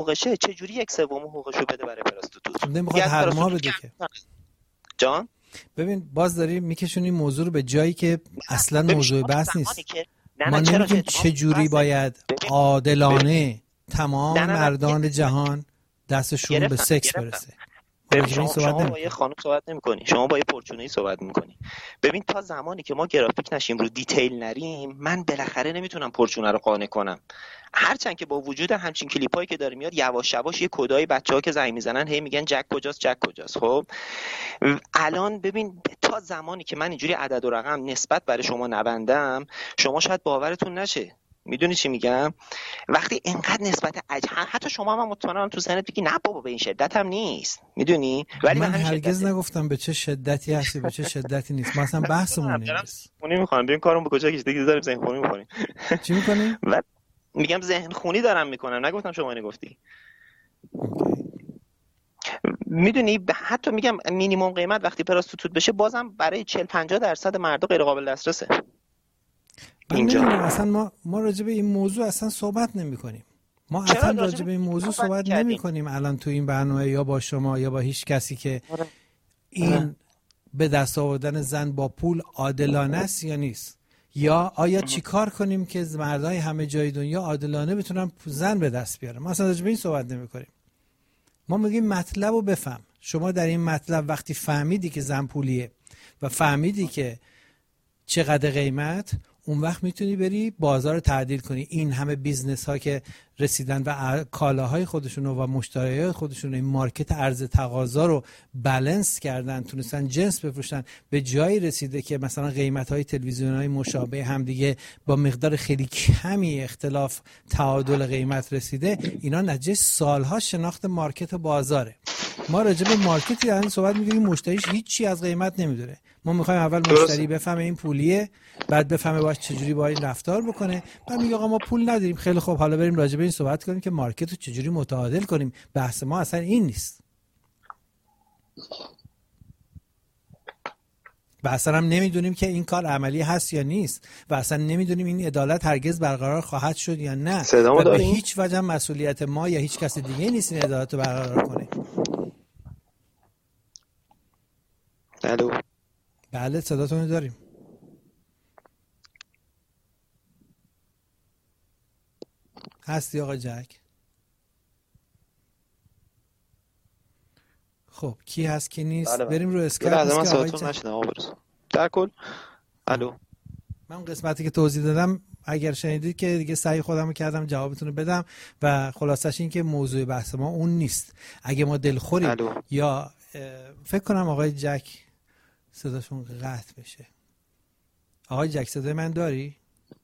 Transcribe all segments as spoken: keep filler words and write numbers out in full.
حقوقشه چه جوری یک سوم حقوقشو بده برای پراستیتوت؟ نمیخواد هر ماه بده که. جان ببین باز داری میکشونی موضوع رو به جایی که اصلا موضوع بحث نیست. ما نمیگیم چه جوری باید عادلانه تمام نه نه مردان نه. جهان دستشون به سکس برسه. ببین شما, شما با یه خانم صحبت نمی‌کنی، شما با یه پرچونه‌ای صحبت می‌کنی. ببین تا زمانی که ما گرافیک نشیم رو دیتیل نریم، من بالاخره نمیتونم پرچونه رو قانع کنم. هرچند که با وجود همچین کلیپایی که داره میاد یواش یواش یه کدای بچه‌ها که زنگ میزنن هی میگن جک کجاست جک کجاست. خب الان ببین تا زمانی که من اینجوری عدد و رقم نسبت برای شما نبندم، شما شاید باورتون نشه. میدونی چی میگم؟ وقتی اینقدر نسبت عج... حتی شما هم مطمئنم تو ذهنت بگی نه بابا به این شدت هم نیست، میدونی؟ ولی من هرگز شدت... نگفتم به چه شدتی هستی به چه شدتی نیست. ما اصلا بحثمون نیست. خونی میخوام ببین کارم به کجا کشیده که داریم ذهن خونی میکنیم. چی میکنی؟ و... میگم ذهن خونی دارم میکنم، نگفتم شما اینو گفتی. میدونی حتی میگم مینیمم قیمت وقتی پراستیتوت بشه بازم برای چهل پنجاه درصد مردا غیر قابل دسترسه. اینجا اصلا ما ما راجع به این موضوع اصلا صحبت نمی‌کنیم. ما اصلا راجع به این موضوع صحبت نمی‌کنیم الان تو این برنامه یا با شما یا با هیچ کسی که این به دست آوردن زن با پول عادلانه است یا نیست، یا آیا چیکار کنیم که مردای همه جای دنیا عادلانه بتونن زن به دست بیارن. ما اصلا راجع به این صحبت نمی‌کنیم. ما میگیم مطلب رو بفهم. شما در این مطلب وقتی فهمیدی که زن پولیه و فهمیدی که چقدر قیمت، اون وقت میتونی بری بازار رو تعدیل کنی. این همه بیزنس ها که رسیدن و کالاهای خودشون و مشتریای خودشون این مارکت عرضه تقاضا رو بالانس کردن، تونستن جنس بفروشن، به جایی رسیده که مثلا قیمت های تلویزیون های مشابه هم دیگه با مقدار خیلی کمی اختلاف تعادل قیمت رسیده. اینا نتیجه سالها شناخت مارکت و بازاره. ما راجع به مارکتی الان صحبت می‌کنیم، مشتریش هیچی از قیمت نمیدونه. ما میخوایم اول مشتری بفهمه این پولیه، بعد بفهمه باش چجوری با این رفتار بکنه، بعد میگه آقا ما پول نداریم. خیلی خوب، حالا بریم راجع به این صحبت کنیم که مارکت رو چجوری متعادل کنیم. بحث ما اصلا این نیست. و اصلا هم نمیدونیم که این کار عملی هست یا نیست و اصلا نمیدونیم این عدالت هرگز برقرار خواهد شد یا نه و به هیچ وجه مسئولیت ما یا هیچ کس دیگه نیست این عدالت رو برقرار کنه. الو بله صداتون داریم. هستی آقا جک؟ خب کی هست کی نیست؟ بله بله. بریم رو اسکایپ. لازم من صداتون نشنم آقا برس. در کل الو، من قسمتی که توضیح دادم اگر شنیدید که دیگه سعی خودم کردم جوابتون رو بدم و خلاصش این که موضوع بحث ما اون نیست. اگه ما دلخوریم الو. یا فکر کنم آقای جک صداشون قطع بشه. آقای جک صدای من داری؟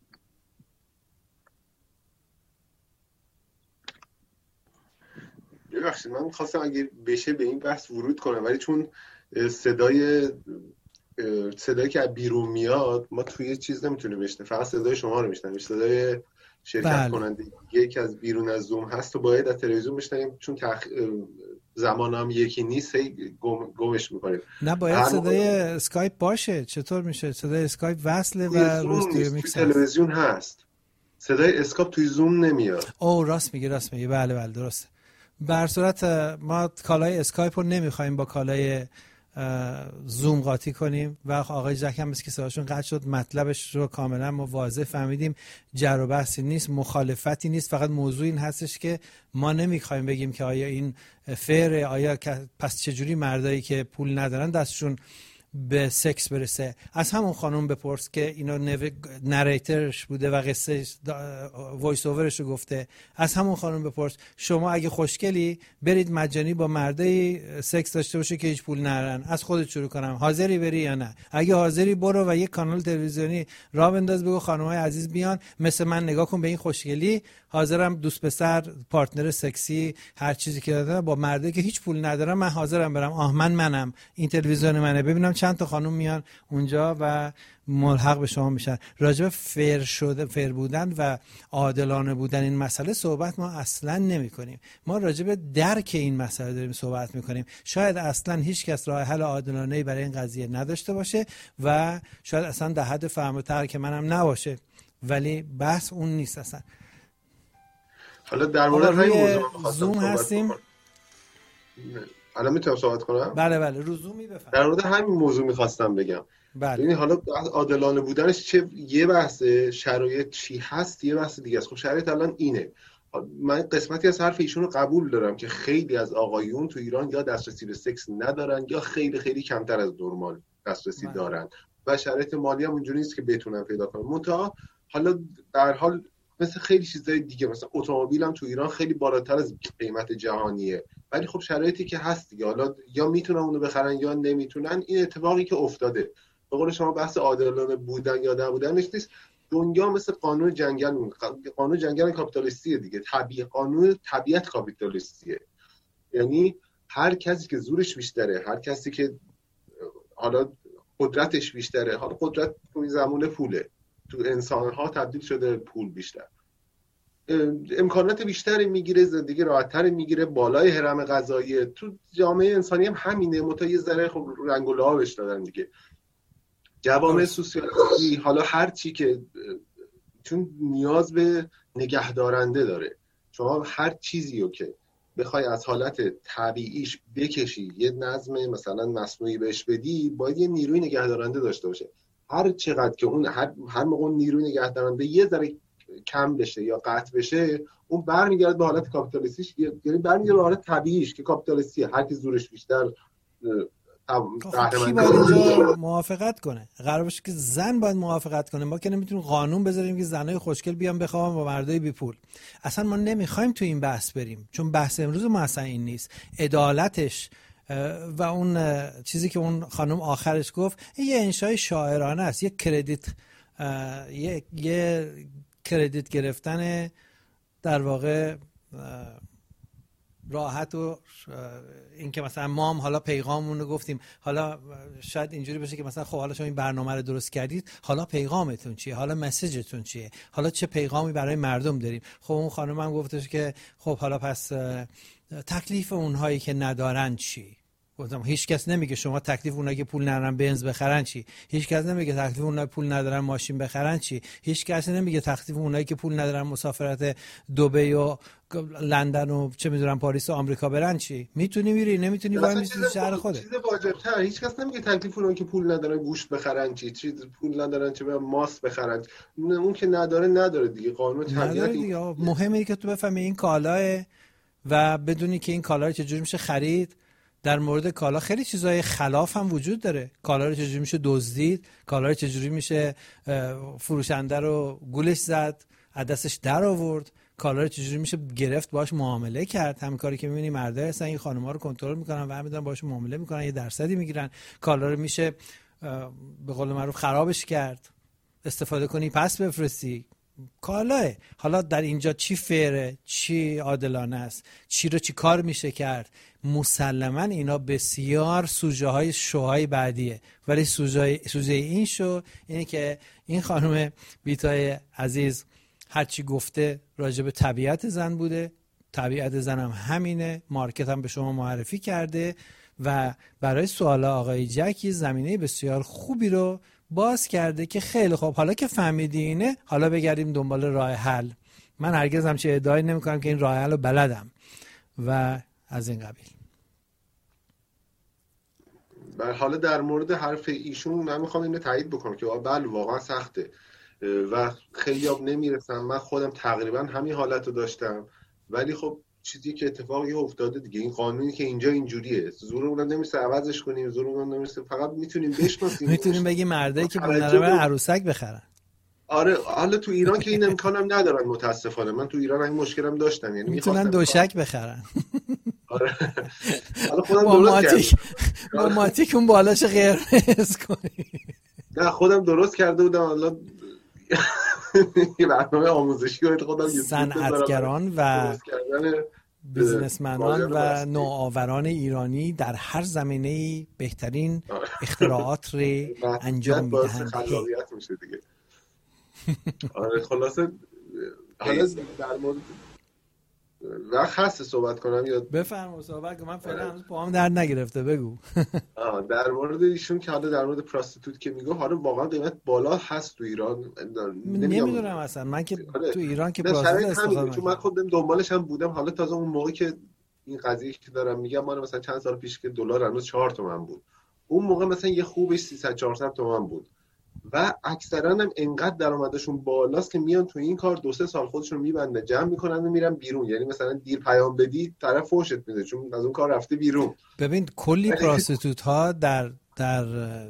ببخشید من می‌خواستم اگه بشه به این بحث ورود کنم، ولی چون صدای صدایی که از بیرون میاد ما توی چیز نمیتونیم بشنویم، فقط صدای شما رو میشنویم. صدای شرکت بله. کننده دیگه که از بیرون از زوم هست و باید از تلویزیون بشنویم، چون تخ... زمان هم یکی نیست هی گم... گمش میکنیم. نه باید صدای موقع... اسکایپ باشه. چطور میشه؟ صدای اسکایپ وصله و روی میکس تلویزیون هست، صدای اسکایپ توی زوم نمیاد. او راست میگی راست میگی بله بله درسته. به هر صورت ما کالای اسکایپ رو نمیخوایم با کالای زوم قاطی کنیم و آقای جک هم مثل که صداشون قطع شد. مطلبش رو کاملا ما واضح فهمیدیم. جر و بحثی نیست، مخالفتی نیست، فقط موضوع این هستش که ما نمیخوایم بگیم که آیا این فیر، آیا پس چجوری مردایی که پول ندارن دستشون به سکس برسه. از همون خانم بپرس که اینو نو... نریترش بوده و قصه وایس اوورش رو گفته. از همون خانم بپرس شما اگه خوشگلی برید مجانی با مردای سکس داشته باشه که هیچ پول ندارن، از خودت شروع کنم، حاضری بری یا نه؟ اگه حاضری برو و یک کانال تلویزیونی راه بنداز، بگو خانمای عزیز بیان مثل من نگاه کن به این خوشگلی، حاضرم دوست پسر، پارتنر سکسی، هر چیزی که دارم با مردایی که هیچ پول ندارم من حاضرم برم. آه من منم، این تلویزیون منه، ببینم چند تا خانم میان اونجا و ملحق به شما میشن. راجب فیر شده، فیر بودن و عادلانه بودن این مسئله صحبت ما اصلا نمی کنیم. ما راجب درک این مسئله داریم صحبت میکنیم. شاید اصلا هیچ کس راه حل عادلانه‌ای برای این قضیه نداشته باشه و شاید اصلا در حد فهم و درک منم نباشه، ولی بحث اون نیست اصلا. حالا در مورد همین موضوع زوم هستیم. الان میتونم صحبت کنم؟ بله بله رو زومی بفرمایید. در مورد همین موضوع میخواستم بگم. بله. یعنی حالا عادلانه بودنش چه یه بحثه، شرایط چی هست یه بحث دیگه است. خب شرایط الان اینه. من قسمتی از حرف ایشون رو قبول دارم که خیلی از آقایون تو ایران یا دسترسی به سکس ندارن یا خیلی خیلی کمتر از نرمال دسترسی دارن و شرایط مالی هم اونجوری نیست که بتونن پیدا کنن. منتها حالا در حال مثل خیلی چیزای دیگه، مثلا اتومبیل هم تو ایران خیلی بالاتر از قیمت جهانیه، ولی خب شرایطی که هست دیگه، حالا یا میتونن اونو بخرن یا نمیتونن. این اتفاقی که افتاده، به قول شما بحث عادلانه بودن یا نبودنش نیست. دنیا مثل قانون جنگل، قانون جنگل کاپیتالیستیه دیگه، طبیعی قانون طبیعت کاپیتالیستیه. یعنی هر کسی که زورش بیشتره، هر کسی که حالا قدرتش بیشتره، حالا قدرت تو زمونه پوله، تو انسان‌ها تبدیل شده پول بیشتر، امکانات بیشتری میگیره، زندگی راحت‌تری میگیره، بالای هرم غذایی. تو جامعه انسانی هم همینه، متأ یه ذره خب رنگ و لعابش دادن دیگه. جوامع سوسیالیستی حالا هر چی که، چون نیاز به نگهدارنده داره، شما هر چیزی رو که بخوای از حالت طبیعیش بکشی یه نظم مثلا مصنوعی بهش بدی، باید یه نیروی نگهدارنده داشته باشه. هر چقدر که اون هر, هر موقع اون نیروی نگهدارنده یه ذره کم بشه یا قطع بشه، اون برمیگرده به حالت کاپیتالیستیش، یعنی برمیگرده به حالت طبیعیش که کاپیتالیستیه. هر کی زورش بیشتر کی باید اینجا موافقت کنه؟ قرار باشه که زن باید موافقت کنه. ما که نمیتونیم قانون بذاریم که زنای خوشگل بیان بخوابن با مردای بی پول. اصلا ما نمیخوایم تو این بحث بریم، چون بحث امروز ما اصلا این نیست. عدالتش و اون چیزی که اون خانم آخرش گفت این یه انشای شاعرانه است، یه کردیت یه یه کردیت گرفتن در واقع راحت و این که مثلا ما هم حالا پیغاممون رو گفتیم، حالا شاید اینجوری بشه که مثلا خب حالا شما این برنامه رو درست کردید، حالا پیغامتون چیه، حالا مسیجتون چیه، حالا چه پیغامی برای مردم داریم. خب اون خانم هم گفتش که خب حالا پس تکلیف اونهایی که ندارن چی؟ گفتم هیچ کس نمیگه شما تکلیف اونایی که پول ندارن بنز بخرن چی، هیچ کس نمیگه تکلیف اونایی که پول ندارن ماشین بخرن چی، هیچ کس نمیگه تکلیف اونایی که پول ندارن مسافرت دبی و لندن و چه میدونم پاریس و آمریکا برن چی. میتونی میری، نمیتونی وای میسی شهر خودت. چیز واجب‌تر، هیچ کس نمیگه تکلیف اونایی که پول ندارن گوشت بخرن چی، چیز پول ندارن چه برن ماست بخرن. اون که نداره نداره دیگه، قانون طبیعت دیگه. مهمه که تو بفهمی این کالاه و بدونی که این کالا رو چجوری میشه خرید. در مورد کالا خیلی چیزای خلاف هم وجود داره. کالا رو چجوری میشه دزدید، کالا رو چجوری میشه فروشنده رو گولش زد، از دستش در آورد، کالا رو چجوری میشه گرفت باهاش معامله کرد. همین کاری که میبینی مردا هستن این خانم‌ها رو کنترل میکنن و همین باهاش معامله میکنن، یه درصدی میگیرن. کالا رو میشه به قول معروف خرابش کرد، استفاده کنی پس بفرستی. کالاه. حالا در اینجا چی فیره، چی عادلانه است، چی رو چی کار میشه کرد، مسلما اینا بسیار سوژه های شوهای بعدیه. ولی سوژه سوژه این شو اینه که این خانم بیتای عزیز هرچی گفته راجع به طبیعت زن بوده، طبیعت زن هم همینه، مارکت هم به شما معرفی کرده و برای سوال آقای جکی زمینه بسیار خوبی رو باز کرده که خیلی خوب، حالا که فهمیدی اینه، حالا بگردیم دنبال راه حل. من هرگز همچه ادعایی نمی کنم که این راه حل رو بلدم و از این قبیل. بله، حالا در مورد حرف ایشون من میخوام اینو تایید بکنم که بله واقعا سخته و خیلی آب نمیرسم. من خودم تقریبا همین حالت رو داشتم، ولی خب چیزی که اتفاقی افتاده دیگه، این قانونی که اینجا اینجوریه، زورمون نمیرسه عوضش کنیم، زورمون نمیرسه، فقط میتونیم بشناسیم. میتونیم بگیم مردایی که پول ندارن عروسک بخرن. آره، حالا تو ایران که این امکانم ندارن متاسفانه. من تو ایران این مشکلم داشتم، یعنی میتونن دوشک بخرن. آره، حالا خودم با درست ماتیک با ماتیک اون بالاش قرمز کنی. نه خودم درست کرده بودم، حالا یه برنامه آموزشی رو خودم صنعتگران و بیزنسمنان و نوآوران ایرانی در هر زمینه‌ای بهترین اختراعات رو انجام میدهند. خلاقیت میشه دیگه. آره خلاصه حالا در مورد وقت هست صحبت کنم یا بفرمایید صحبت کنم؟ من فعلا هنوز پاهم درد نگرفته. بگو. آه در مورد ایشون که حالا در مورد پراستیتوت که میگه حالا واقعا قیمت بالا هست تو ایران. نمیدونم اصلا من که تو ایران که پراستیتوت استفاده چون من خودم دنبالش هم بودم. حالا تازه اون موقع که این قضیه که دارم میگم مال مثلا چند سال پیش که دلار هنوز چهار تومن بود، اون موقع مثلا یه خوبش سیصد چهارصد تومن بود و اکثرا هم انقدر درآمدشون بالاست که میان تو این کار دو سه سال خودشون میبندن، جمع میکنن و میرن بیرون. یعنی مثلا دیر پیام بدی طرف فوشت میده چون از اون کار رفته بیرون. ببین کلی پراستیتوت ها در در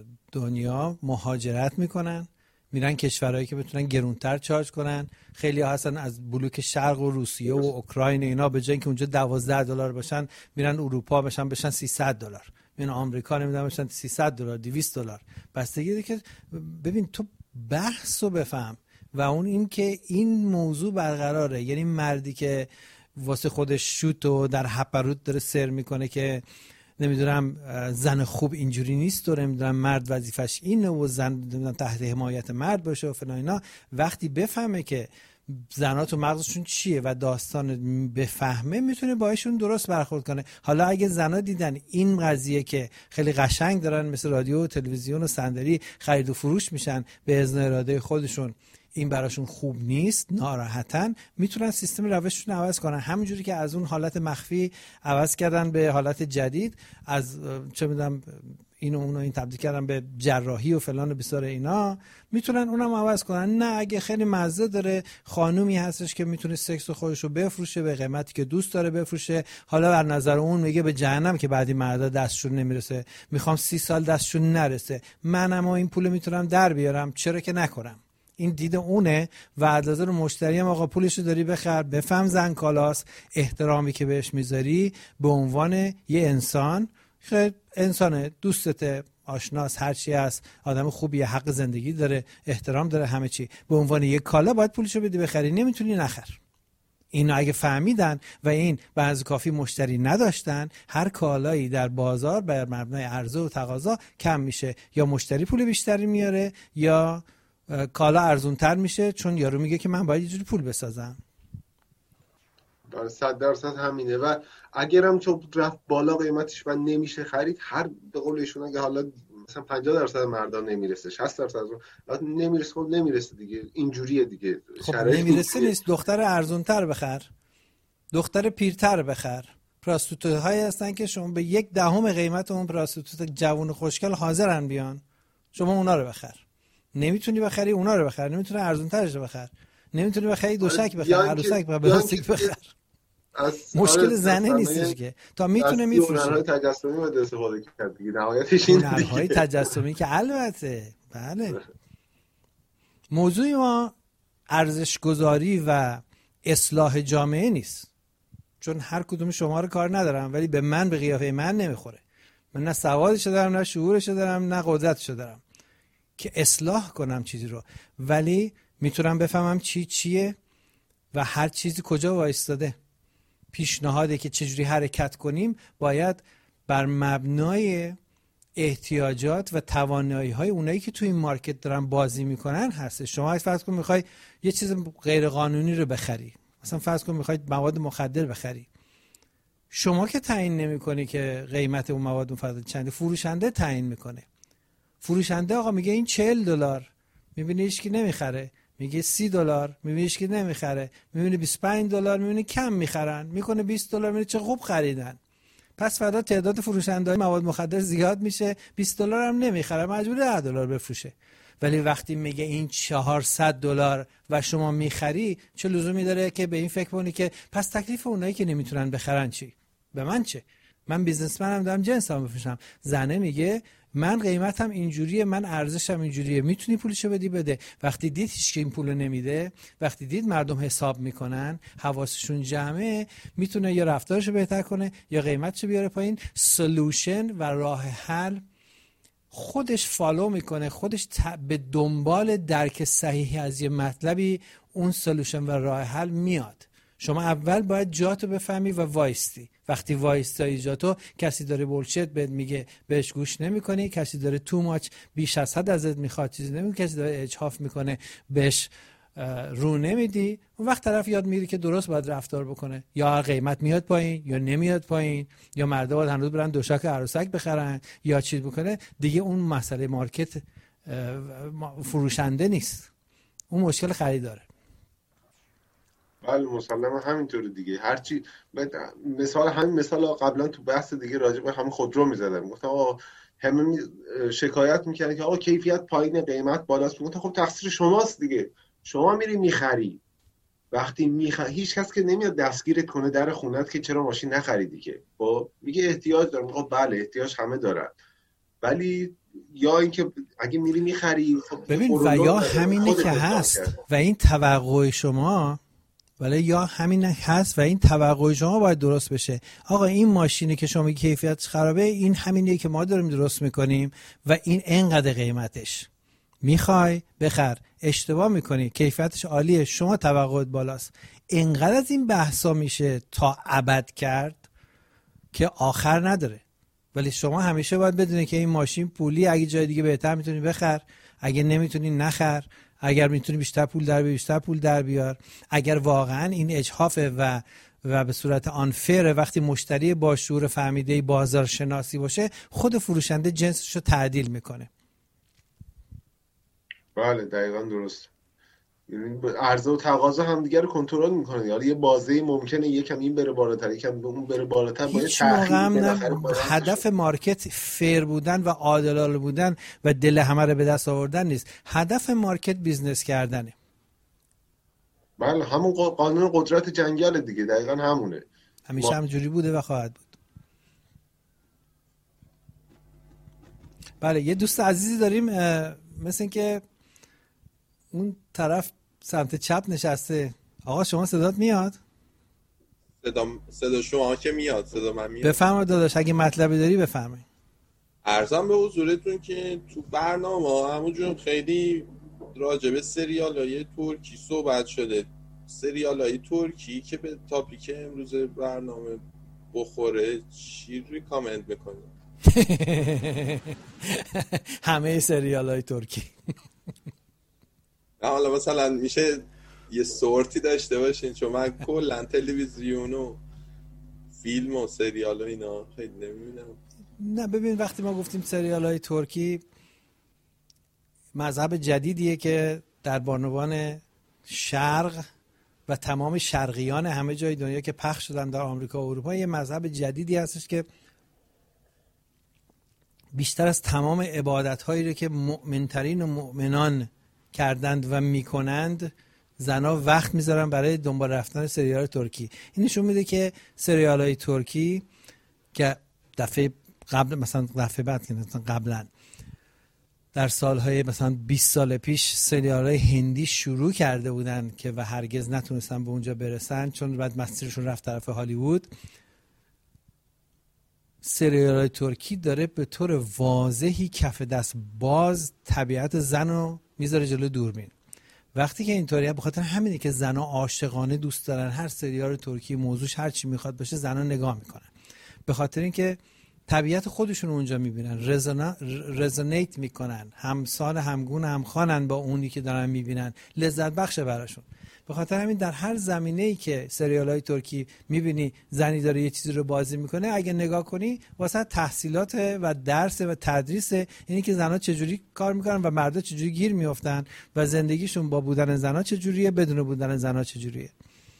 دنیا مهاجرت میکنن، میرن کشورهایی که بتونن گرونتر چارج کنن. خیلی ها هستن از بلوک شرق و روسیه و اوکراین اینا، به جای اینکه اونجا دوازده دلار باشن میرن اروپا بشن بشن سیصد دلار، میرن آمریکا نمیدونم بشن سیصد دلار دویست دلار. بستگی داره که ببین تو بحثو بفهم و اون این که این موضوع برقراره. یعنی مردی که واسه خودش شوت و در هپروت داره سر میکنه که نمیدونم زن خوب اینجوری نیست و نمیدونم مرد وظیفش اینه و زن نمیدونم تحت حمایت مرد باشه و فلان اینا، وقتی بفهمه که زنها تو مغزشون چیه و داستان بفهمه میتونه باهاشون درست برخورد کنه. حالا اگه زنها دیدن این قضیه که خیلی قشنگ دارن مثل رادیو و تلویزیون و صندلی خرید و فروش میشن به اذن اراده خودشون، این براشون خوب نیست، ناراحتن، میتونن سیستم روششون عوض کنن. همونجوری که از اون حالت مخفی عوض کردن به حالت جدید، از چه میدونم اینو اونو این تبدیل کردن به جراحی و فلان و بسار اینا، میتونن اونم عوض کنن. نه اگه خیلی مزه داره، خانومی هستش که میتونه سکس خودشو بفروشه به قیمتی که دوست داره بفروشه، حالا بر نظر اون میگه به جهنم که بعدی مردا دستشون نمیرسه، میخوام سی سال دستشون نرسه، منم این پولو میتونم در بیارم، چرا که نکنم. این دید اونه و از نظر مشتری هم آقا پولشو داری بخر، بفهم زن کالاست، احترامی که بهش میذاری به عنوان یه انسان، خیلی انسانه، دوستته، آشناس، هر چی هست، آدم خوبیه، حق زندگی داره، احترام داره، همه چی، به عنوان یه کالا باید پولشو بدی بخری، نمیتونی نخر. اینا اگه فهمیدن و این بعضی کافی مشتری نداشتن، هر کالایی در بازار بر مبنای عرضه و تقاضا کم میشه، یا مشتری پول بیشتری میاره یا کالا ارزونتر میشه، چون یارو میگه که من باید یه جوری پول بسازم. صد درصد همینه. و اگرم چون رفت بالا قیمتش و نمیشه خرید، هر به قول ایشون اگه حالا مثلا پنجاه درصد مردان نمیرسه، شصت درصد نمیرسه، خب نمیرسه دیگه، اینجوریه دیگه. خب نمیرسه نیست، دختر ارزونتر بخر، دختر پیرتر بخر. پراستیتوت هایی هستن که شما به یک دهم قیمت اون پراستیتوت جوون خوشگل حاضرن بیان، شما اونا رو بخر. نمیتونی بخری اونا رو بخر، نمیتونی ارزونترش رو بخر، نمیتونی بخری دوشک بخر، عروسک بخر، پلاستیک بخر. مشکل زنه نیستش که تا میتونه میفروشه. هنرهای تجسمی باید استفاده کرد دیگه، نهایتش این دیگه. هنرهای تجسمی که البته بله. موضوع ما ارزش گذاری و اصلاح جامعه نیست، چون هر کدوم شما رو کار ندارم، ولی به من به قیافه من نمیخوره. من نه سوادشو دارم، نه شعورشو دارم، نه قدرتشو دارم که اصلاح کنم چیزی رو، ولی میتونم بفهمم چی چیه و هر چیزی کجا وایستاده. پیشنهاده که چجوری حرکت کنیم باید بر مبنای احتیاجات و توانایی‌های اونایی که تو این مارکت دارن بازی میکنن هست. شما فرض کن میخوای یه چیز غیر قانونی رو بخری، مثلا فرض کن میخوای مواد مخدر بخری، شما که تعیین نمیکنی که قیمت اون مواد مخدر چنده، فروشنده تعیین میکنه. فروشنده آقا میگه این چهل دلار، میبینی هیچ کی نمیخره، میگه سی دلار، میبینی هیچ کی نمیخره، میبینی بیست و پنج دلار، میبینی کم میخرن، میکنه بیست دلار، میبینی چه خوب خریدن. پس فردا تعداد فروشنده‌های مواد مخدر زیاد میشه، بیست دلار هم نمیخره، مجبور ده دلار بفروشه. ولی وقتی میگه این چهارصد دلار و شما میخری، چه لزومی داره که به این فکر کنی که پس تکلیف اونایی که نمیتونن بخرن چی؟ به من چه؟ من بیزنسمنم، دارم جنسام بفروشم. زنه میگه من قیمتم اینجوریه، من ارزشم اینجوریه، میتونی پولشو بدی بده. وقتی دید هیچ کی این پولو نمیده، وقتی دید مردم حساب میکنن، حواسشون جمعه، میتونه یا رفتارشو بهتر کنه یا قیمتشو بیاره پایین. سولوشن و راه حل خودش فالو میکنه، خودش به دنبال درک صحیحی از یه مطلبی اون سولوشن و راه حل میاد. شما اول باید جاتو بفهمی و وایستی. وقتی وایستایی جاتو، کسی داره بولشت بهت میگه بهش گوش نمیکنی، کسی داره تو ماچ بیش از حد ازت میخواد چیزی نمیگه، کسی داره اجحاف میکنه بهش رو نمیدی، اون وقت طرف یاد میگیره که درست باید رفتار بکنه. یا قیمت میاد پایین یا نمیاد پایین، یا مردا باید هنوز برن دوشک عروسک بخرن یا چیز بکنه. دیگه اون مسئله مارکت فروشنده نیست، اون مشکل خریداره. بله مسلما همینطوره دیگه. هرچی مثال همین مثال قبلا تو بحث دیگه راجع به همین خودرو می‌زدم، گفتم آقا همه می شکایت میکنن که آقا کیفیت پایینه قیمت بالاست. گفتم خب تقصیر شماست دیگه، شما میری میخری. وقتی میخری هیچ کس که نمیاد دستگیرت کنه در خونت که چرا ماشین نخریدی، که خب میگه احتیاج دارم. خب بله احتیاج همه دارن، ولی یا اینکه اگه میری میخری خب ببین و یا همینه که هست و این توقع شما، ولی یا همین هست و این توقع شما باید درست بشه. آقا این ماشینی که شما میگی کیفیتش خرابه، این همینیه که ما داریم درست میکنیم و این اینقدر قیمتش، میخوای بخر. اشتباه میکنی، کیفیتش عالیه، شما توقعت بالاست. اینقدر از این بحثا میشه تا ابد کرد که آخر نداره. ولی شما همیشه باید بدونی که این ماشین پولی، اگه جای دیگه بهتر میتونی بخر، اگه نمیتونی نخر، اگر میتونی بیشتر پول در بیار بیشتر پول در بیار. اگر واقعا این اجحافه و و به صورت آنفره، وقتی مشتری با شعور فهمیده بازار شناسی باشه، خود فروشنده جنسش رو تعدیل میکنه. بله دقیقاً درست. یعنی عرضه و تقاضا هم دیگه رو کنترل میکنه. یعنی یه بازه ممکنه یکم این بره بالاتر یکم اون بره بالاتر، باید تأخیر. هدف مارکت فیر بودن و عادلانه بودن و دل همه رو به دست آوردن نیست. هدف مارکت بیزنس کردنه. بله همون قانون قدرت جنگل دیگه، دقیقاً همونه. همیشه همجوری بوده و خواهد بود. بله یه دوست عزیزی داریم، مثل این که اون طرف سمت چپ نشسته. آقا شما صدات میاد؟ صدا صدا شما که میاد، صدا من میاد. بفرمایید داداش، اگه مطلبی داری بفرمایید. عرضم به حضورتون که تو برنامه همونجور خیلی راجع به سریال‌های ترکی صحبت شده. سریال‌های ترکی که به تاپیک امروز برنامه بخوره چی ریکامند میکنی؟ همه سریال‌های ترکی. حالا مثلا میشه یه سورتی داشته باشین، چون من کلا تلویزیون و فیلم و سریال و اینا خیلی نمیبینم. نه ببین، وقتی ما گفتیم سریال های ترکی، مذهب جدیدیه که در بانوان شرق و تمام شرقیان همه جای دنیا که پخش شدن در آمریکا و اروپا، یه مذهب جدیدی هستش که بیشتر از تمام عبادت هایی رو که مؤمنترین و مؤمنان کردند و میکنند، زنا وقت میذارن برای دنبال رفتن سریال ترکی. این نشون میده که سریال های ترکی که دفعه قبل، مثلا دفعه بعد که مثلا قبلا در سالهای مثلا بیست سال پیش سریال های هندی شروع کرده بودن که و هرگز نتونستن به اونجا برسن، چون بعد مسیرشون رفت طرف هالیوود. سریال های ترکی داره به طور واضحی کف دست باز طبیعت زن رو میذاره جلو دوربین. وقتی که اینطوریه، به خاطر همینه که زنها عاشقانه دوست دارن هر سریال ترکی موضوعش هر چی میخواد باشه زنها نگاه میکنن، به خاطر اینکه طبیعت خودشون اونجا میبینن، رزونا رزونیت میکنن، همسال همگون همخوانن با اونی که دارن میبینن، لذت بخشه براشون. به خاطر همین در هر زمینه‌ای که سریال‌های ترکی می‌بینی زنی داره یه چیزی رو بازی میکنه، اگه نگاه کنی واسه تحصیلات و درس و تدریس، اینی که زن‌ها چجوری کار میکنن و مردا چجوری گیر میافتن و زندگیشون با بودن زن‌ها چجوریه، بدون بودن زن‌ها چجوریه.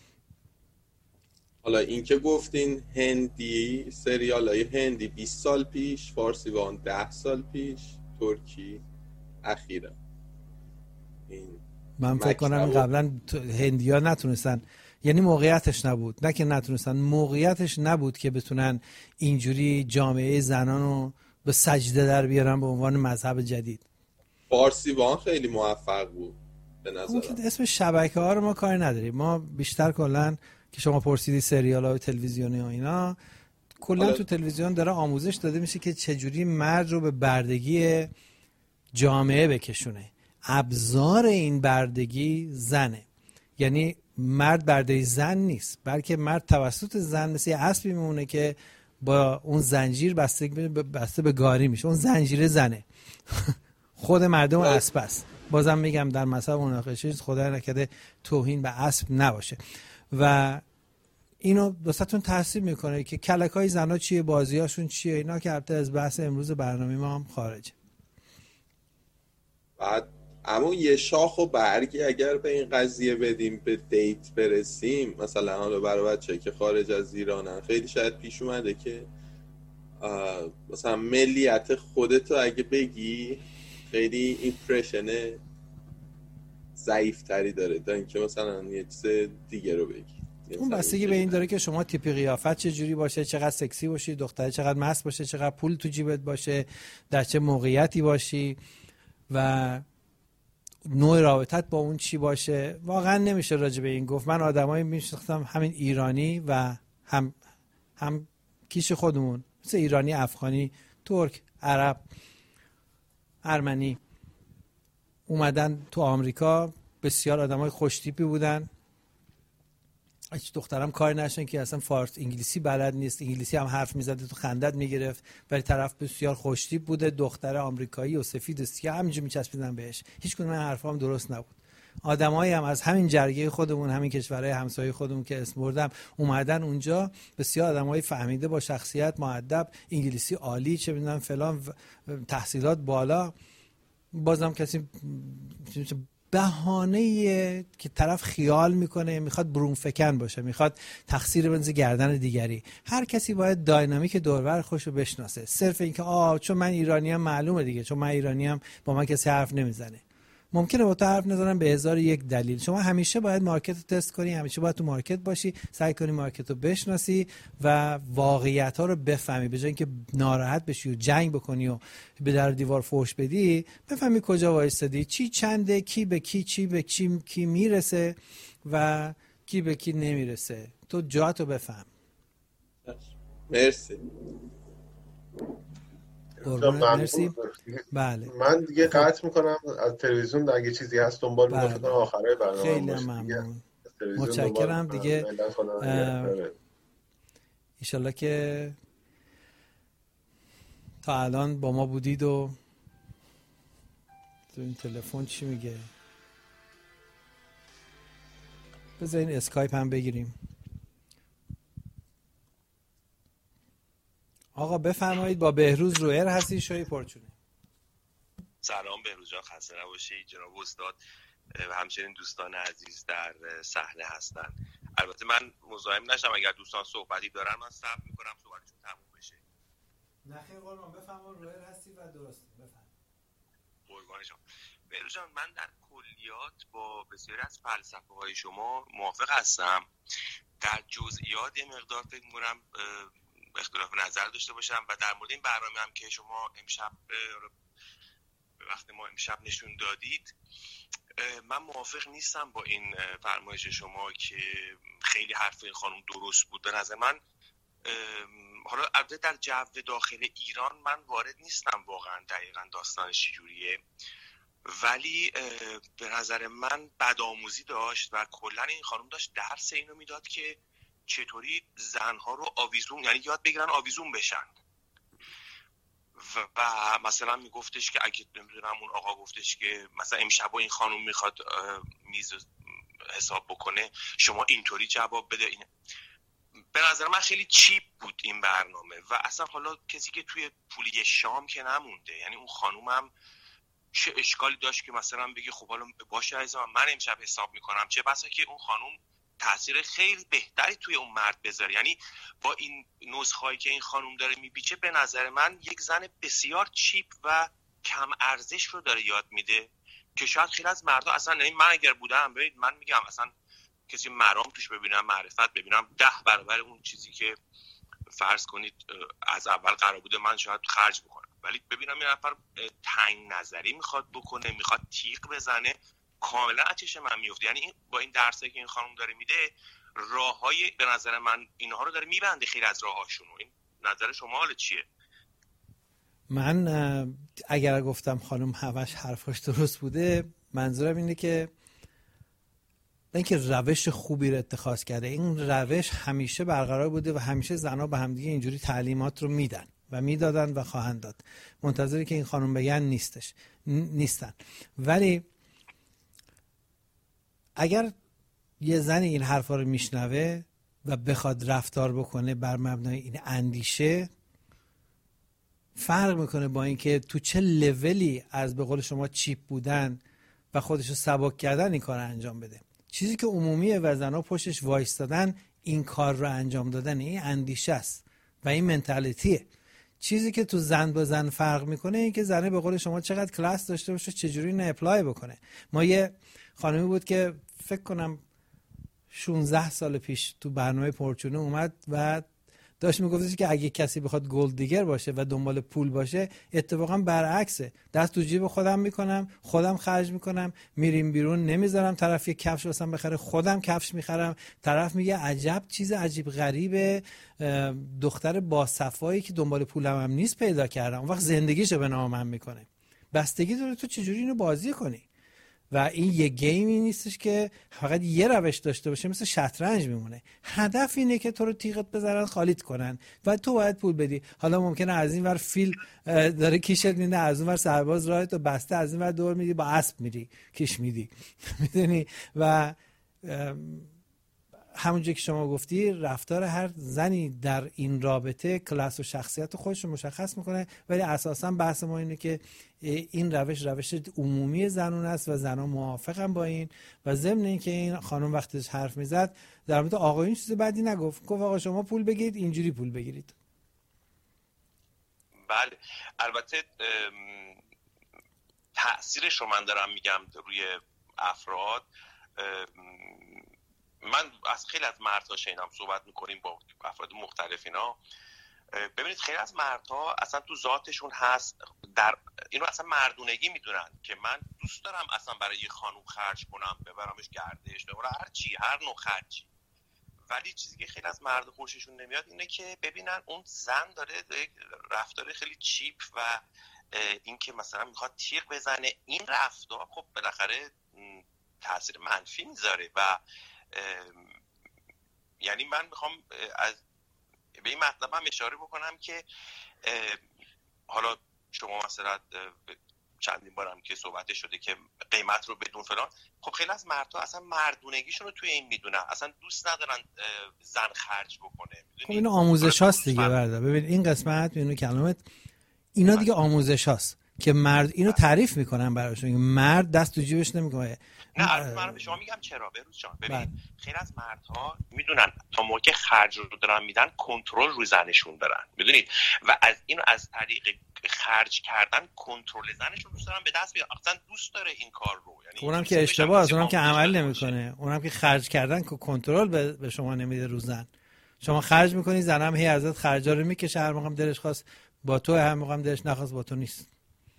حالا این که گفتین هندی، سریال‌های هندی بیست سال پیش، فارسی وان ده سال پیش، ترکی اخیرا. این من فکر کنم قبلا هندی‌ها نتونستن، یعنی موقعیتش نبود، نه که نتونستن، موقعیتش نبود که بتونن اینجوری جامعه زنان رو به سجده در بیارن به عنوان مذهب جدید. فارسی وان خیلی موفق بود به نظرم. اسم شبکه ها رو ما کاری نداریم، ما بیشتر کلا که شما پرسیدی سریال ها و تلویزیونی و اینا، کلا تو تلویزیون داره آموزش داده میشه که چجوری مرد رو به بردگی جامعه بکشونه. ابزار این بردگی زنه، یعنی مرد برده زن نیست، بلکه مرد توسط زن مثل یه اسبی میمونه که با اون زنجیر بسته بسته به گاری میشه. اون زنجیره زنه. خود مردم اسب است. بازم میگم در مسئله مناقشه خدای نکرده توهین به اسب نباشه و اینو دوستاتون تحصیل میکنه که کلکای زنا چیه، بازیاشون چیه، اینا که البته از بحث امروز برنامه ما هم خارجه. بعد اما یه شاخ و برگی اگر به این قضیه بدیم به دیت برسیم، مثلا حالا برای بچه که خارج از ایرانن خیلی شاید پیش اومده که مثلا ملیت خودتو اگه بگی خیلی ایمپرشن ضعیف تری داره تا اینکه مثلا یه چیز دیگه رو بگی. اون بستگی به این داره که شما تیپ قیافت چه جوری باشه، چقدر سکسی باشی، دختره چقدر مست باشه، چقدر پول تو جیبت باشه، در چه موقعیتی باشی و نوع رابطت با اون چی باشه. واقعا نمیشه راجع به این گفت. من آدمایی میشناختم همین ایرانی و هم هم کیش خودمون، مثل ایرانی، افغانی، ترک، عرب، ارمنی، اومدن تو آمریکا، بسیار آدمای خوش تیپی بودن. هیچ دخترم کار نشن که اصلا فارس انگلیسی بلد نیست، انگلیسی هم حرف میزده تو خندت میگرفت، ولی طرف بسیار خوش تیپ بوده، دختر آمریکایی و سفید و سیاه همینجوری میچسبیدن بهش. هیچ کدوم این حرفا هم درست نبود. آدمایی هم از همین جرگه خودمون، همین کشورهای همسایه خودمون که اسم بردم، اومدن اونجا، بسیار آدمای فهمیده با شخصیت، مؤدب، انگلیسی عالی، چه میدونم فلان، تحصیلات بالا. بازم کسی بهانه‌ایه که طرف خیال میکنه میخواد برون فکن باشه، میخواد تقصیر بنز گردن دیگری. هر کسی باید داینامیک دوربر خوشو بشناسه. صرف اینکه آ چون من ایرانیم معلومه دیگه، چون من ایرانیم با من کسی حرف نمیزنه. ممکنه با تو حرف نزنن به هزار یک دلیل. شما همیشه باید مارکت رو تست کنی، همیشه باید تو مارکت باشی، سعی کنی مارکت رو بشناسی و واقعیت ها رو بفهمی. به جای اینکه ناراحت بشی و جنگ بکنی و به در دیوار فوش بدی، بفهمی کجا وایسادی، چی چنده، کی به کی، چی به کی کی میرسه و کی به کی نمیرسه. تو جاتو بفهم. مرسی. مرسی. بله. من دیگه قطع میکنم از تلویزیون، اگه چیزی هست دنبال میکنم. بله. آخره برنامه خیلی ممنون. متشکرم دیگه. ایشالله که تا الان با ما بودید و تو این تلفن چی میگه؟ بذارین اسکایپ هم بگیریم. آقا بفرمایید، با بهروز رویر هستی، شوی پرچونه. سلام بهروز جان، خسته نباشید. جناب استاد و همچنین دوستان عزیز در صحنه هستن. البته من مزاحم نشم، اگر دوستان صحبتی دارن من صبر میکنم صحبتشون تموم بشه. نه خیر قربان، بفرمایید، رویر هستی و درست بفرمایید. قربان شما. بهروز جان، من در کلیات با بسیاری از فلسفه های شما موافق هستم. در جزئیات یه مقدار فکر می‌کنم اختلاف نظر داشته باشم و در مورد این برنامه هم که شما امشب به وقت ما امشب نشون دادید، من موافق نیستم با این فرمایش شما که خیلی حرف این خانم درست بود. به نظر من حالا البته در جو داخل ایران من وارد نیستم واقعا دقیقاً داستانش چجوریه، ولی به نظر من بدآموزی داشت و کلا این خانم داشت درس اینو میداد که چطوری زنها رو آویزون، یعنی یاد بگیرن آویزون بشن. و, و مثلا میگفتش که اگه نمیدونم اون آقا گفتش که مثلا امشب این خانم میخواد میز حساب بکنه، شما اینطوری جواب بده. این به نظر من خیلی چیپ بود این برنامه و اصلا حالا کسی که توی پولی شام که نمونده، یعنی اون خانم هم چه اشکالی داشت که مثلا بگه خب حالا باشه عزیزم من امشب حساب میکنم، چه بسا که اون خانم تاثیر خیلی بهتری توی اون مرد بذاره. یعنی با این نسخه‌ای که این خانم داره میپیچه، به نظر من یک زن بسیار چیپ و کم ارزش رو داره یاد میده که شاید خیلی از مردها اصلا، یعنی من اگر بودم، ببینید من میگم اصلا کسی مرام توش ببینم، معرفت ببینم، ده برابر اون چیزی که فرض کنید از اول قرار بوده من شاید خرج بکنم، ولی ببینم یه نفر تنگ نظری میخواد بکنه، میخواد تیغ بزنه، کاملا چشم من میفته. یعنی با این درسی که این خانم داره میده، راههای به نظر من اینها رو داره میبنده، خیلی از راهاشونو. این نظر شما حالا چیه؟ من اگر گفتم خانم همش حرفاش درست بوده، منظورم اینه که اینکه روش خوبی رو اتخاذ کرده. این روش همیشه برقرار بوده و همیشه زنها به همدیگه اینجوری تعلیمات رو میدن و میدادن و خواهند داد. منتظری که این خانم بگن نیستش نیستن. ولی اگر یه زن این حرفا رو میشنوه و بخواد رفتار بکنه بر مبنای این اندیشه، فرق میکنه با اینکه تو چه لولی از به قول شما چیپ بودن و خودشو سبک کردن این کار انجام بده. چیزی که عمومیه و زنها پشتش وایستادن این کار رو انجام دادن، این اندیشه است و این منتالیتیه. چیزی که تو زن با زن فرق میکنه این که زنه به قول شما چقدر کلاس داشته باشه، چجوری اینو اپلای بکنه. ما یه خانمی بود که فکر کنم شانزده سال پیش تو برنامه پرچونه اومد و داشت میگفتش که اگه کسی بخواد گلد دیگر باشه و دنبال پول باشه، اتفاقا برعکسه. دست تو جیب خودم میکنم، خودم خرج میکنم، میریم بیرون، نمیذارم طرف یه کفش واسم بخره، خودم کفش میخرم. طرف میگه عجب چیز عجیب غریبه، دختر با صفایی که دنبال پولم هم نیست پیدا کردم. اون وقت زندگیشو به نام من میکنه. بستگی داره تو چجوری اینو بازی کنی. و این یه گیمی نیستش که فقط یه روش داشته باشه، مثل شطرنج میمونه. هدف اینه که تو رو تیغت بزنن خالیت کنن و تو باید پول بدی. حالا ممکنه از این ور فیل داره کیشت میده، از اون ور سرباز راهت و بسته، از این ور دور میدی با اسب میری کیش میدی میدونی. و همونجوری که شما گفتی رفتار هر زنی در این رابطه کلاس و شخصیت خودش رو مشخص میکنه، ولی اساسا بحث ما اینه که این روش روش عمومی زنون است و زنان موافقن با این. و ضمن اینکه این خانم وقتی حرف میزد در مورد آقایون چیز بدی نگفت، گفت آقا شما پول بگیرید اینجوری پول بگیرید. بله البته تأثیرش رو من دارم میگم روی افراد. من از خیلی از مردها شنیدم صحبت میکنیم با افراد مختلف اینا. ببینید خیلی از مردها اصلا تو ذاتشون هست، در اینو اصلا مردونگی میدونن که من دوست دارم اصلا برای یه خانوم خرج کنم، ببرمش گردش، ببرم هر چی، هر نوع خرجی. ولی چیزی که خیلی از مرد خوششون نمیاد اینه که ببینن اون زن داره رفتار خیلی چیپ و اینکه مثلا میخواد تیغ بزنه. این رفتار خب بالاخره تاثیر منفی میذاره و یعنی من میخوام از به این مطلب هم اشاره بکنم که حالا شما مثلا چندین بارم که صحبت شده که قیمت رو بدون فلان، خب خیلی از مردها اصلا مردونگیشون رو توی این میدونن، اصلا دوست ندارن زن خرج بکنه. خب این آموزش هاست دیگه برده. ببین این قسمت اینو کلمت اینا دیگه آموزش هاست که مرد اینو تعریف میکنن براشون، مرد دست تو جیبش نمیکنه. نه من به شما میگم چرا بروز جان. ببین خیلی از مردها میدونن تا موقع خرج رو دارن میدن کنترل رو زنشون دارن، میدونید، و از اینو از طریق خرج کردن کنترل زنشون دوست دارن به دست بیارن. اصلا دوست داره این کار رو، یعنی اونم که اشتباه است، اونم که عمل نمیکنه، اونم که خرج کردن که کنترل به شما نمیده رو زن. شما خرج میکنی، زنم هی ازت خرجا رو میکشه، هر موقعم دلش خواست با تو، هر موقعم دلش نخواست با تو نیست.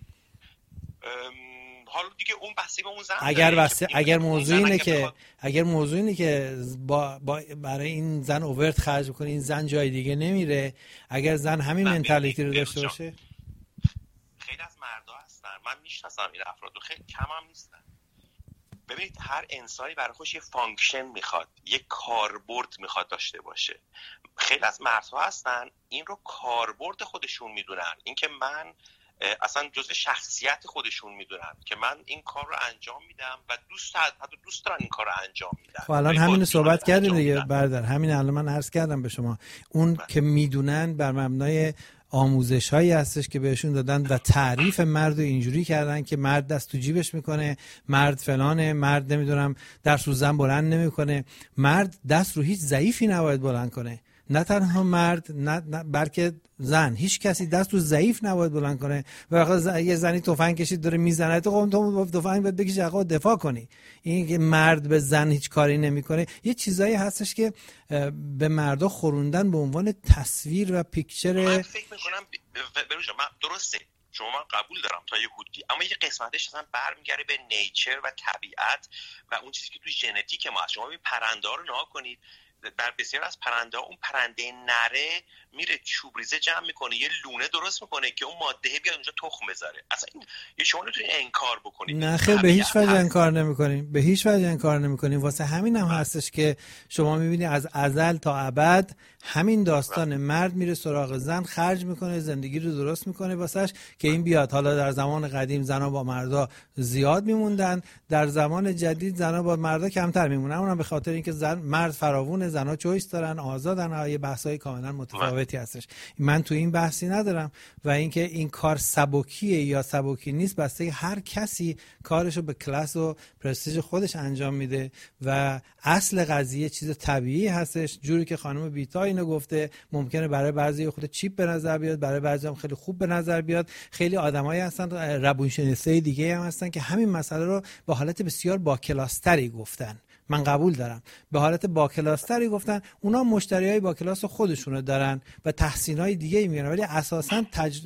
حالا دیگه اون بحثی به اون زن اگر بحث اگر موضوع اینه که اگر موضوع اینه که با, با برای این زن اوورت خرج کنه، این زن جای دیگه نمیره، اگر زن همین منتالیتی رو داشته باشه. خیلی از مردا هستن، من میشناسم این افراد رو، خیلی کم هم نیستن. ببینید هر انسانی برای خودش یه فانکشن میخواد، یه کاربرد میخواد داشته باشه. خیلی از مردها هستن این رو کاربرد خودشون میدونن، اینکه من اصلا جزء شخصیت خودشون میدونن که من این کار رو انجام میدم و دوست حتی دوست دارن این کار رو انجام میدن. خب الان همین رو صحبت کردیم دیگه برادر، همین الان من عرض کردم به شما اون بله. که میدونن بر مبنای آموزش هایی هستش که بهشون دادن و تعریف مرد رو اینجوری کردن که مرد دست تو جیبش میکنه، مرد فلانه، مرد نمیدونم دست رو زن بلند نمیکنه. مرد دست رو هیچ ضعیفی نباید بلند کنه، نه تنها مرد نه, نه بلکه زن، هیچ کسی دست رو ضعیف نباید بلند کنه. و وقتی یه زنی تفنگ کشید داره میزنه تو خب تو تفنگ باید بکشی آقا دفاع کنی. این که مرد به زن هیچ کاری نمیکنه، یه چیزایی هستش که به مردا خوروندن به عنوان تصویر و پیکچر. من فکر میکنم بروژا من درسته، شما من قبول دارم تا یه حدی، اما یه قسمتش اصلا برمیگره به نیچر و طبیعت و اون چیزی که تو ژنتیک ما هست. شما ببین پرنده ها رو نگاه کنید، در بسیار از پرنده ها اون پرنده نره میره چوبریزه جمع میکنه، یه لونه درست میکنه که اون ماده بیاد اونجا تخم بذاره. اصلا این شما نمیتونید انکار بکنید. نه خیر، به هیچ وجه انکار نمیکنیم، به هیچ وجه انکار نمیکنیم. واسه همین هم هستش که شما میبینی از ازل تا ابد همین داستان، مرد میره سراغ زن، خرج میکنه، زندگی رو درست میکنه واسش که این بیاد. حالا در زمان قدیم زنا با مردا زیاد میموندن، در زمان جدید زنا با مردا کمتر میمونن، اونم به خاطر اینکه زن مرد فراوونه، زنا چویس دارن، آزادن، یه بحثای کاملا متفاوتی هستش. من تو این بحثی ندارم و اینکه این کار سبکیه یا سبکی نیست بسته هر کسی کارشو به کلاس و پرستیژ خودش انجام میده و اصل قضیه چیز طبیعی هستش. جوری که خانم بیتا اینو گفته، ممکنه برای بعضی خود چیپ به نظر بیاد، برای بعضی هم خیلی خوب به نظر بیاد. خیلی آدمایی هستن روانشناسای دیگه هم هستن که همین مسئله رو به حالت بسیار با کلاستری گفتن. من قبول دارم به حالت با کلاستری گفتن، اونا مشتریای با کلاس خودشونو دارن و تحسینای دیگه ای میارن، ولی اساسا تج...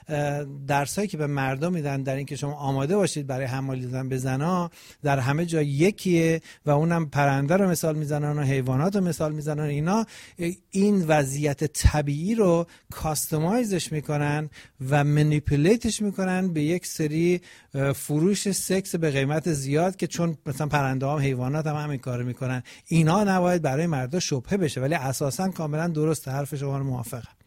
درسایی که به مردم میدن در این که شما آماده باشید برای حمل دیدن به زنا در همه جا یکیه و اونم پرنده رو مثال میزنن و حیوانات رو مثال میزنن. اینا این وضعیت طبیعی رو کاستمایزش میکنن و منیپولیتش میکنن به یک سری فروش سکس به قیمت زیاد که چون مثلا پرنده هم حیوانات هم همین کارو میکنن. اینا نباید برای مردا شبهه بشه، ولی اساسا کاملا درسته، حرف شما رو موافقم.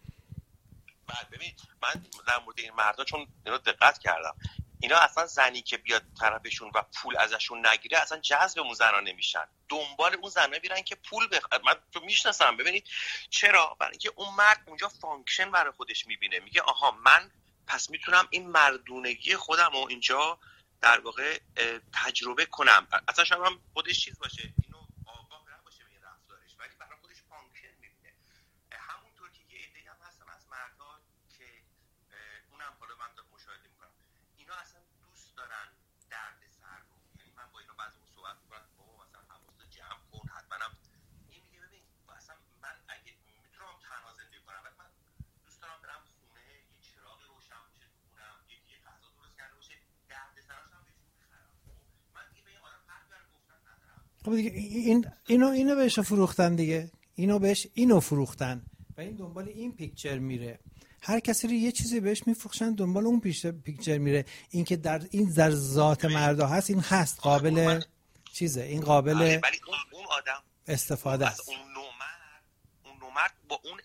بعد ببین من در مورد این مردا چون اینو دقت کردم، اینا اصلا زنی که بیاد طرفشون و پول ازشون نگیره اصلا جذب اون زنا نمیشن، دنبال اون زنا میرن که پول بخ... من تو میشناسم. ببینید چرا؟ برای اینکه اون مرد اونجا فانکشن برای خودش میبینه، میگه آها من پس میتونم این مردونگی خودم رو اینجا در واقع تجربه کنم. اصلا شاید هم خودش چیز باشه، اینو آگاه نباشه به این رفتارش، ولی برای خودش فانکشن میبینه. همونطور که یه عده‌ای هم هستن از مردها که اونم حالا من مشاهده میکنم اینا اصلا دوست دارن درد سر رو، یعنی من با اینا بعضی موقع صحبت میکنم، بابا مثلا حواست جمع کن، حتما هم این میگه ببین اصلا من اگه میتونم تنها زندگی کنم ولی من دوست دارم برم خونه یه چراغ روشن باشه تو خونم، یکی غذا درست کرده باشه، درد سرش هم بهش میخرم. من دیگه به این آدم حق برای گفتن ندارم. خب دیگه این اینو اینو بهش فروختن دیگه، اینو بهش اینو فروختن و این دنبال این پیکچر میره. هر کسی رو یه چیزی بهش میفروشن دنبال اون پیکچر میره. این که در این در ذات مردا هست، این هست قابل چیزه، این قابل ولی اون آدم استفاده است. اون نومرد اون نومرد با اون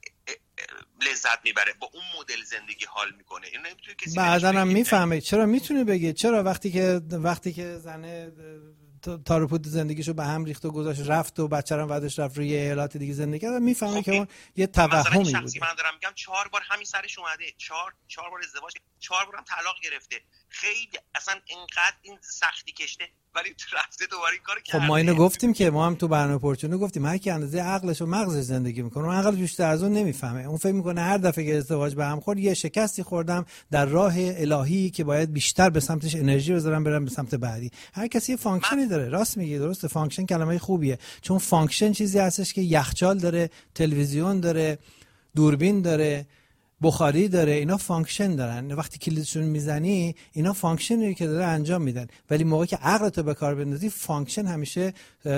لذت میبره، با اون مدل زندگی حال میکنه. این نمیتونه کسی بعداً هم میفهمه. چرا میتونه بگه چرا وقتی که وقتی که زنه تار و پود زندگیشو به هم ریخت و گذاشت رفت و بچه‌رم بعدش رفت روی ایالات دیگه زندگی کرد، میفهمه که اون یه توهمی بوده. من دارم میگم چهار بار همین سرش اومده، چهار چهار بار ازدواج، چهار بار هم طلاق گرفته، خیلی اصلا اینقدر این سختی کشته ولی رفته دوباره این کارو کرده. خب ما اینو گفتیم که ما هم تو برنامه پرچونو گفتیم هر کی اندازه عقلش و مغزش زندگی میکنه، اون عقل بیشتر از اون نمیفهمه. اون فکر میکنه هر دفعه که ازدواج به هم خورد یه شکستی خوردم در راه الهی که باید بیشتر به سمتش انرژی بذارم برم به سمت بعدی. هر کسی یه فانکشنی داره. راست میگی، درسته. فانکشن کلمه خوبیه، چون فانکشن چیزی هستش که یخچال داره، تلویزیون داره، دوربین داره، بخاری داره، اینا فانکشن دارن. وقتی کلیدشون میزنی اینا فانکشنی که داره انجام میدن، ولی موقعی که عقلتو به کار بندازی فانکشن همیشه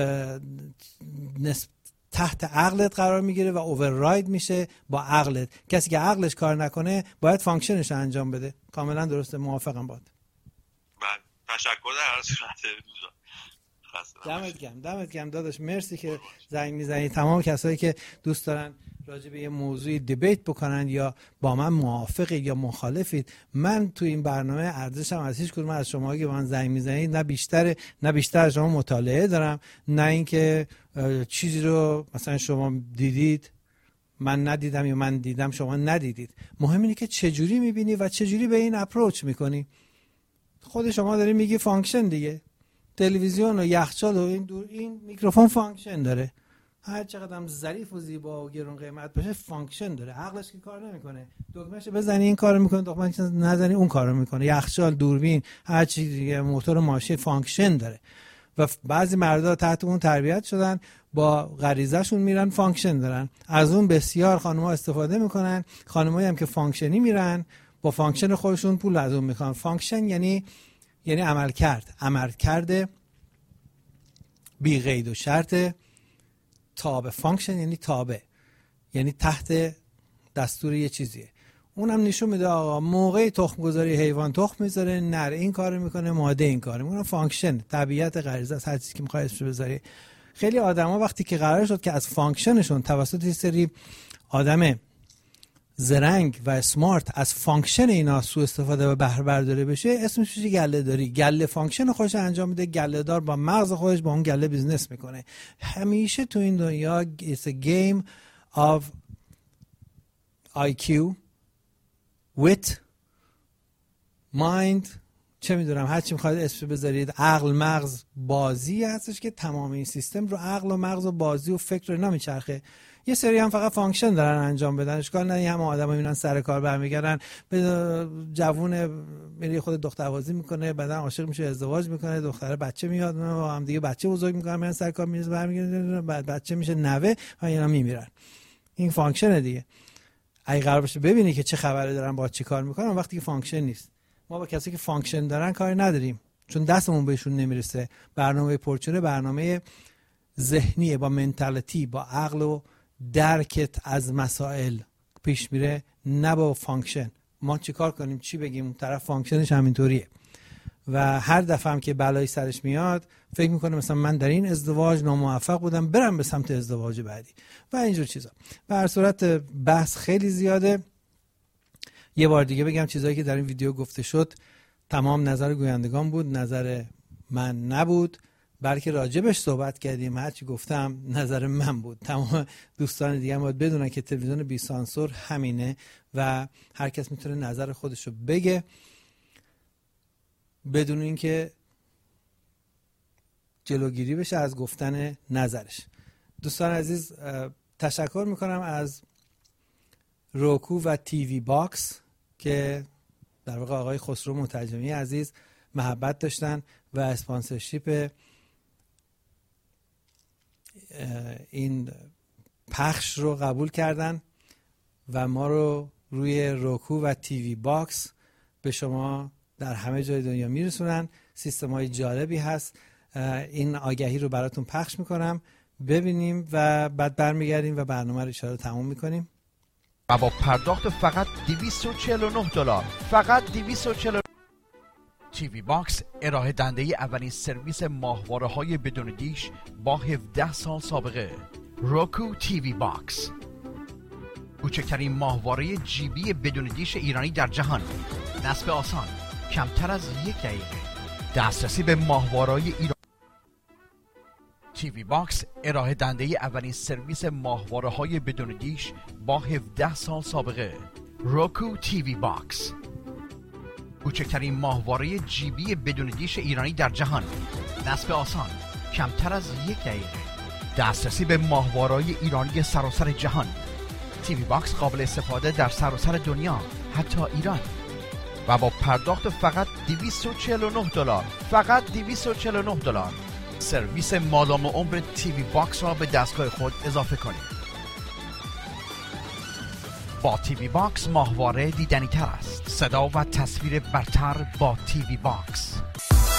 نسبت تحت عقلت قرار میگیره و اوورراید میشه با عقلت. کسی که عقلش کار نکنه باید فانکشنش انجام بده. کاملا درسته، موافقم باهات. من تشکر در هر صورت. دمت گرم، دمت گرم داداش، مرسی که زنگ میزنی. تمام کسایی که دوست دارن راجع به یه موضوعی دیبیت بکنن یا با من موافقید یا مخالفید، من تو این برنامه ارزشم از هیچ کدوم از شما که با من زنگ میزنید نه بیشتر نه بیشتر از شما مطالعه دارم، نه اینکه چیزی رو مثلا شما دیدید من ندیدم یا من دیدم شما ندیدید. مهم اینه که چجوری میبینی و چجوری به این اپروچ میکنی. خود شما داری میگی فانکشن دیگه، تلویزیون و یخچال و این دور این میکروفون فانکشن داره، هر چقدر هم ظریف و زیبا و گرون قیمت باشه فانکشن داره. عقلش که کار نمیکنه، دکمهش بزنی این کارو میکنه، دکمهش نزنی اون کارو میکنه. یخچال، دوربین، هر چیز دیگه، موتور ماشین فانکشن داره و بعضی مردا تحت اون تربیت شدن با غریزه‌شون میرن فانکشن دارن. از اون بسیار خانم‌ها استفاده میکنن. خانمایی هم که فانکشنی میرن با فانکشن خودشون پول از اون میخوان. فانکشن یعنی یعنی عمل کرد، عمل کرده بی قید و شرط. تابع، فانکشن یعنی تابع، یعنی تحت دستور یه چیزیه. اونم نشون میده آقا موقع تخم گذاری حیوان تخم میذاره، نر این کارو میکنه، ماده این کارو میکنه. فانکشن، طبیعت، غریزه است، هر چیزی که میخوای اسمش بذاری. خیلی آدما وقتی که قرار شد که از فانکشنشون توسط یه سری آدم زرنگ و اسمارت از فانکشن اینا سوء استفاده و بهره برداری بشه، اسمش میشه گله داری. گله فانکشن خودش انجام میده، گله دار با مغز خودش با اون گله بیزنس میکنه. همیشه تو این دنیا it's a game of آی کیو wit mind، چه میدونم هر چی میخواید اسم بذارید، عقل، مغز، بازی هستش که تمام این سیستم رو عقل و مغز و بازی و فکر رو نمیچرخه. یه سری هم فقط فانکشن دارن انجام بدن، اشکال نداره. هم آدما میرن سر کار برمیگردن، به جوون میره خود دختربازی میکنه، بعدا عاشق میشه، ازدواج میکنه، دختره بچه میاد و هم دیگه بچه بزرگ میکنن، میرن سر کار، میرن برمیگردن، بعد بچه میشه نوه و اینا میمیرن. این فانکشن دیگه. اگه قرار باشه ببینی که چه خبره دارن، با چی کار میکنن، وقتی که فانکشن نیست. ما با کسی که فانکشن دارن کاری نداریم، چون دستمون بهشون نمیرسه. برنامه پرچونه برنامه ذهنیه، با منتالیتی، با عقل و درکت از مسائل پیش میره، نه با فانکشن. ما چی کار کنیم، چی بگیم، طرف فانکشنش همینطوریه و هر دفعه هم که بلایی سرش میاد فکر میکنه مثلا من در این ازدواج ناموفق بودم، برم به سمت ازدواج بعدی و اینجور چیزا. به هر صورت بحث خیلی زیاده. یه بار دیگه بگم چیزایی که در این ویدیو گفته شد تمام نظر گویندگان بود، نظر من نبود، بلکه راجبش صحبت کردیم. هرچی گفتم نظر من بود. تمام دوستان دیگه هم باید بدونن که تلویزیون بی سانسور همینه و هر کس میتونه نظر خودشو بگه بدون اینکه جلوگیری بشه از گفتن نظرش. دوستان عزیز تشکر میکنم از روکو و تیوی باکس که در واقع آقای خسرو مترجمی عزیز محبت داشتن و اسپانسرشیپ این پخش رو قبول کردن و ما رو روی روکو و تیوی باکس به شما در همه جای دنیا میرسونن. سیستم های جالبی هست. این آگهی رو براتون پخش میکنم، ببینیم و بعد برمیگردیم و برنامه رو اشاره تموم میکنیم. و با پرداخت فقط دویست و چهل و نه دلار، فقط دویست و چهل و نه تیوی باکس ارائه دنده اولین سرویس ماهواره های بدون دیش با هفده سال سابقه. روکو تیوی باکس، کوچکترین ماهواره جیبی بدون دیش ایرانی در جهان. نصب آسان، کمتر از یک دقیقه، دسترسی به ماهواره‌های ایرانی. تیوی باکس ارائه دنده اولین سرویس ماهواره های بدون دیش با هفده سال سابقه. روکو تیوی باکس، کوچکترین ماهواره جیبی بدون دیش ایرانی در جهان. نصب آسان، کمتر از یک دقیقه، دسترسی به ماهواره‌های ایرانی سراسر جهان. تیوی باکس قابل استفاده در سراسر دنیا، حتی ایران، و با پرداخت فقط دویست و چهل و نه دلار، فقط دویست و چهل و نه دلار سرویس مادام عمر تیوی باکس را به دستگاه خود اضافه کنید. با تیوی باکس ماهواره دیدنی تر است. صدا و تصویر برتر با تیوی باکس.